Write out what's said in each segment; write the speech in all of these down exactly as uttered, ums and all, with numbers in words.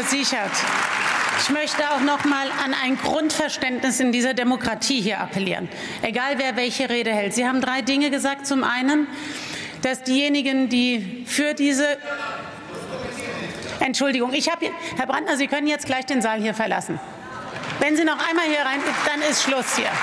Siechert, ich möchte auch noch mal an ein Grundverständnis in dieser Demokratie hier appellieren, egal wer welche Rede hält. Sie haben drei Dinge gesagt. Zum einen, dass diejenigen, die für diese Entschuldigung, ich habe Herr Brandner, Sie können jetzt gleich den Saal hier verlassen. Wenn Sie noch einmal hier rein, dann ist Schluss hier.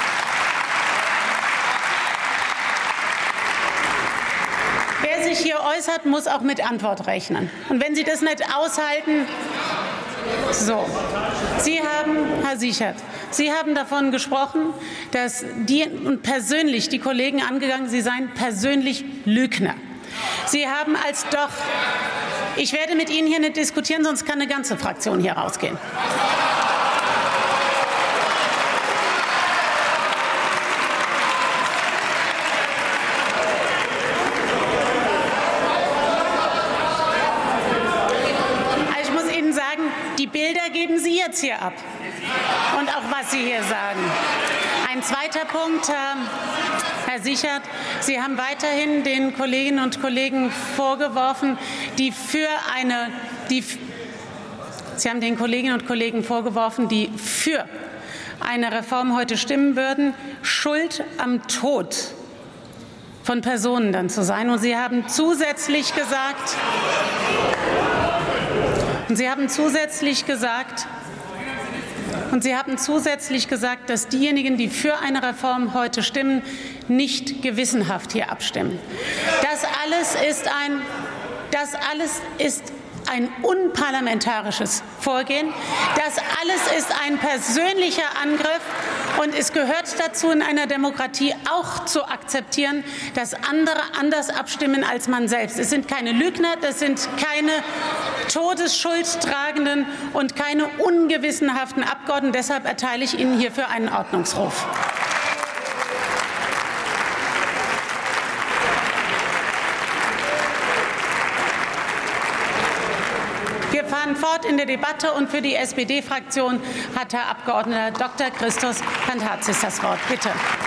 Wer sich hier äußert, muss auch mit Antwort rechnen. Und wenn Sie das nicht aushalten, so. Sie haben, Herr Siechert, Sie haben davon gesprochen, dass die und persönlich die Kollegen angegangen, Sie seien persönlich Lügner. Sie haben als doch, ich werde mit Ihnen hier nicht diskutieren, sonst kann eine ganze Fraktion hier rausgehen. Die Bilder geben Sie jetzt hier ab und auch, was Sie hier sagen. Ein zweiter Punkt, Herr Siechert, Sie haben weiterhin den Kolleginnen und Kollegen vorgeworfen, die für eine, die, Sie haben den Kolleginnen und Kollegen vorgeworfen, die für eine Reform heute stimmen würden, Schuld am Tod von Personen dann zu sein. Und Sie haben zusätzlich gesagt, Und Sie haben zusätzlich gesagt, und Sie haben zusätzlich gesagt, dass diejenigen, die für eine Reform heute stimmen, nicht gewissenhaft hier abstimmen. Das alles ist ein, das alles ist ein unparlamentarisches Vorgehen. Das alles ist ein persönlicher Angriff. Und es gehört dazu, in einer Demokratie auch zu akzeptieren, dass andere anders abstimmen als man selbst. Es sind keine Lügner, das sind keine Todesschuldtragenden und keine ungewissenhaften Abgeordneten. Deshalb erteile ich Ihnen hierfür einen Ordnungsruf. Wir fahren fort in der Debatte, und für die S P D-Fraktion hat Herr Abgeordneter Doktor Christos Pantazis das Wort. Bitte.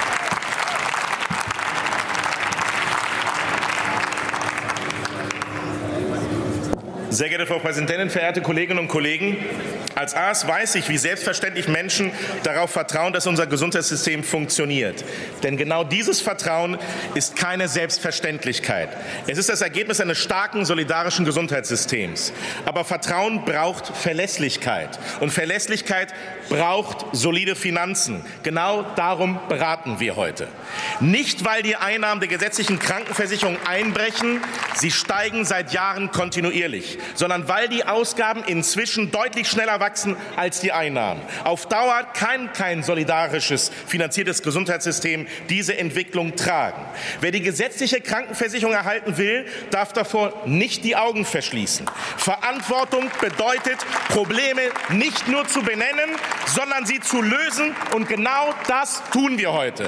Sehr geehrte Frau Präsidentin, verehrte Kolleginnen und Kollegen! Als Arzt weiß ich, wie selbstverständlich Menschen darauf vertrauen, dass unser Gesundheitssystem funktioniert. Denn genau dieses Vertrauen ist keine Selbstverständlichkeit. Es ist das Ergebnis eines starken, solidarischen Gesundheitssystems. Aber Vertrauen braucht Verlässlichkeit. Und Verlässlichkeit braucht solide Finanzen. Genau darum beraten wir heute. Nicht, weil die Einnahmen der gesetzlichen Krankenversicherung einbrechen, sie steigen seit Jahren kontinuierlich, sondern weil die Ausgaben inzwischen deutlich schneller wachsen als die Einnahmen. Auf Dauer kann kein solidarisches, finanziertes Gesundheitssystem diese Entwicklung tragen. Wer die gesetzliche Krankenversicherung erhalten will, darf davor nicht die Augen verschließen. Verantwortung bedeutet, Probleme nicht nur zu benennen, sondern sie zu lösen. Und genau das tun wir heute.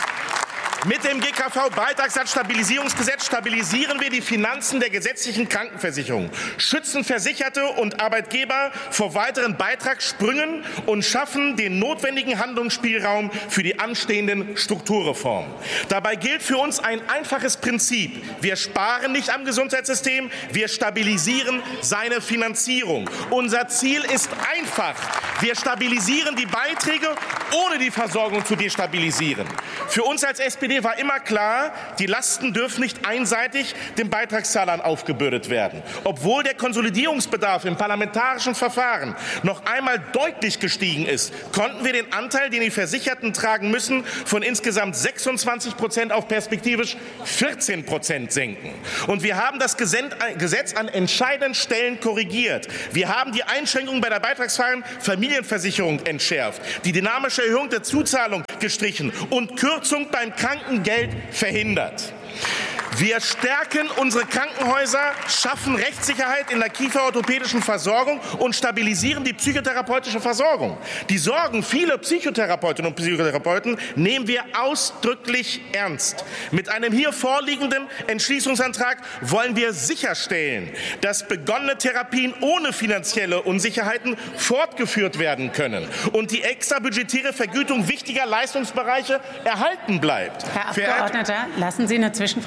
Mit dem G K V-Beitragssatzstabilisierungsgesetz stabilisieren wir die Finanzen der gesetzlichen Krankenversicherung, schützen Versicherte und Arbeitgeber vor weiteren Beitragssprüngen und schaffen den notwendigen Handlungsspielraum für die anstehenden Strukturreformen. Dabei gilt für uns ein einfaches Prinzip. Wir sparen nicht am Gesundheitssystem, wir stabilisieren seine Finanzierung. Unser Ziel ist einfach. Wir stabilisieren die Beiträge, ohne die Versorgung zu destabilisieren. Für uns als S P D war immer klar, die Lasten dürfen nicht einseitig den Beitragszahlern aufgebürdet werden. Obwohl der Konsolidierungsbedarf im parlamentarischen Verfahren noch einmal deutlich gestiegen ist, konnten wir den Anteil, den die Versicherten tragen müssen, von insgesamt sechsundzwanzig Prozent auf perspektivisch vierzehn Prozent senken. Und wir haben das Gesetz an entscheidenden Stellen korrigiert. Wir haben die Einschränkungen bei der beitragsfreien Familienversicherung entschärft, die dynamische Erhöhung der Zuzahlung gestrichen und Kürzung beim Krankengeld verhindert. Wir stärken unsere Krankenhäuser, schaffen Rechtssicherheit in der kieferorthopädischen Versorgung und stabilisieren die psychotherapeutische Versorgung. Die Sorgen vieler Psychotherapeutinnen und Psychotherapeuten nehmen wir ausdrücklich ernst. Mit einem hier vorliegenden Entschließungsantrag wollen wir sicherstellen, dass begonnene Therapien ohne finanzielle Unsicherheiten fortgeführt werden können und die extrabudgetäre Vergütung wichtiger Leistungsbereiche erhalten bleibt. Herr Abgeordneter, lassen Sie eine Zwischenfrage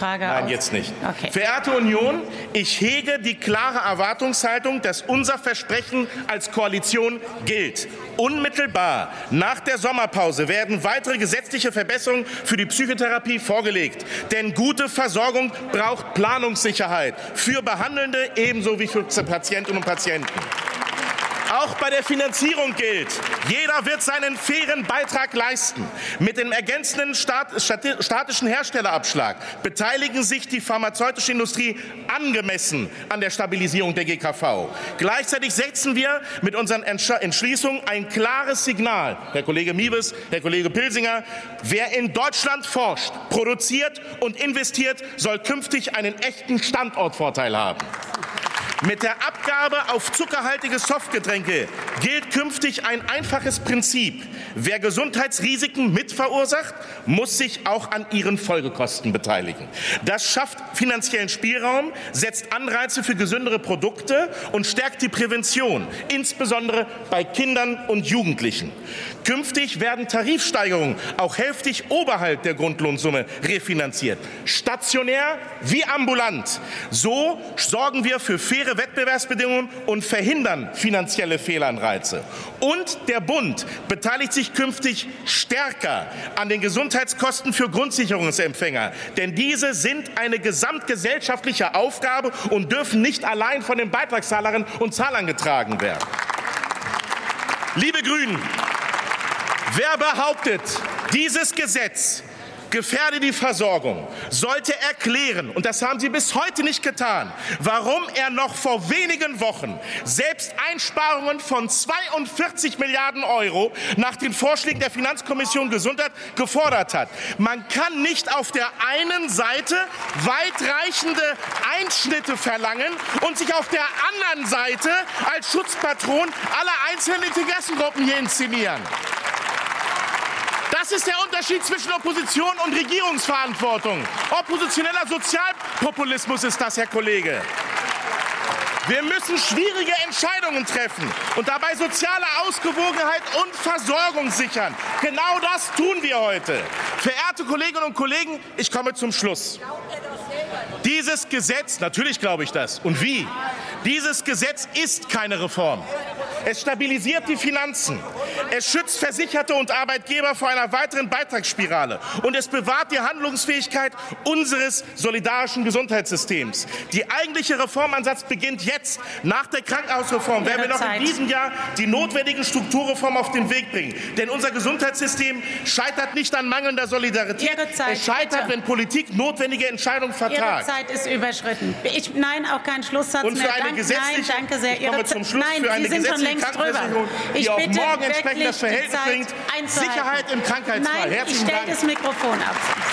Nein, jetzt nicht. Okay. Verehrte Union, ich hege die klare Erwartungshaltung, dass unser Versprechen als Koalition gilt. Unmittelbar nach der Sommerpause werden weitere gesetzliche Verbesserungen für die Psychotherapie vorgelegt. Denn gute Versorgung braucht Planungssicherheit für Behandelnde ebenso wie für Patientinnen und Patienten. Auch bei der Finanzierung gilt, jeder wird seinen fairen Beitrag leisten. Mit dem ergänzenden Staat, statischen Herstellerabschlag beteiligen sich die pharmazeutische Industrie angemessen an der Stabilisierung der G K V. Gleichzeitig setzen wir mit unseren Entschließungen ein klares Signal. Herr Kollege Mewes, Herr Kollege Pilsinger, wer in Deutschland forscht, produziert und investiert, soll künftig einen echten Standortvorteil haben. Mit der Abgabe auf zuckerhaltige Softgetränke gilt künftig ein einfaches Prinzip. Wer Gesundheitsrisiken mitverursacht, muss sich auch an ihren Folgekosten beteiligen. Das schafft finanziellen Spielraum, setzt Anreize für gesündere Produkte und stärkt die Prävention, insbesondere bei Kindern und Jugendlichen. Künftig werden Tarifsteigerungen auch hälftig oberhalb der Grundlohnsumme refinanziert, stationär wie ambulant. So sorgen wir für faire Wettbewerbsbedingungen und verhindern finanzielle Fehlanreize. Und der Bund beteiligt sich künftig stärker an den Gesundheitskosten für Grundsicherungsempfänger. Denn diese sind eine gesamtgesellschaftliche Aufgabe und dürfen nicht allein von den Beitragszahlerinnen und Zahlern getragen werden. Liebe Grünen, wer behauptet, dieses Gesetz gefährde die Versorgung, sollte erklären, und das haben Sie bis heute nicht getan, warum er noch vor wenigen Wochen selbst Einsparungen von zweiundvierzig Milliarden Euro nach den Vorschlägen der Finanzkommission Gesundheit gefordert hat. Man kann nicht auf der einen Seite weitreichende Einschnitte verlangen und sich auf der anderen Seite als Schutzpatron aller einzelnen Interessengruppen hier inszenieren. Das ist der Unterschied zwischen Opposition und Regierungsverantwortung. Oppositioneller Sozialpopulismus ist das, Herr Kollege. Wir müssen schwierige Entscheidungen treffen und dabei soziale Ausgewogenheit und Versorgung sichern. Genau das tun wir heute. Verehrte Kolleginnen und Kollegen, ich komme zum Schluss. Dieses Gesetz, natürlich glaube ich das. Und wie? Dieses Gesetz ist keine Reform. Es stabilisiert die Finanzen. Es schützt Versicherte und Arbeitgeber vor einer weiteren Beitragsspirale. Und es bewahrt die Handlungsfähigkeit unseres solidarischen Gesundheitssystems. Die eigentliche Reformansatz beginnt jetzt. Nach der Krankenhausreform werden wir noch in diesem Jahr die notwendigen Strukturreformen auf den Weg bringen. Denn unser Gesundheitssystem scheitert nicht an mangelnder Solidarität. Es scheitert, wenn Politik notwendige Entscheidungen vertagt. Ihre Zeit ist überschritten. Ich, nein, auch kein Schlusssatz und für mehr. Eine Dank, gesetzliche, nein, danke sehr. Ich komme zum Schluss. Nein, für eine Sie sind schon längst drüber. Die auch morgen entsprechend das Verhältnis bringt. Sicherheit im Krankheitsfall. Nein, Herzlichen ich stelle Dank. das Mikrofon ab.